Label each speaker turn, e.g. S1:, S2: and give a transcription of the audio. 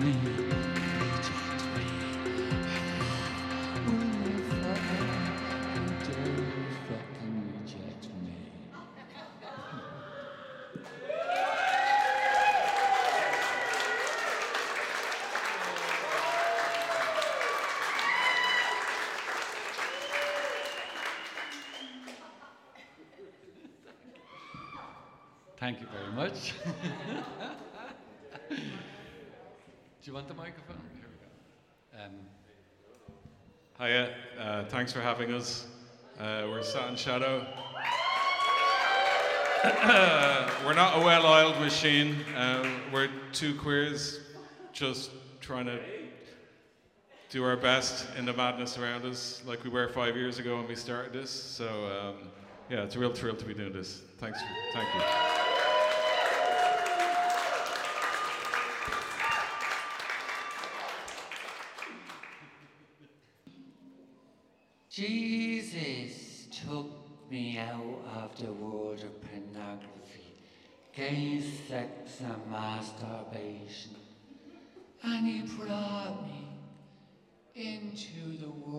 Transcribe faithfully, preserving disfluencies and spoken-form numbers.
S1: me, reject me. Will never ever fucking reject me. Thank you very much. Do you want the microphone? Here we go. Um,
S2: Hiya, uh, thanks for having us. Uh, we're Sat in Shadow. We're not a well-oiled machine. Uh, we're two queers just trying to do our best in the madness around us, like we were five years ago when we started this. So um, yeah, it's a real thrill to be doing this. Thanks. For, thank you.
S1: Jesus took me out of the world of pornography, gay sex and masturbation, and he brought me into the world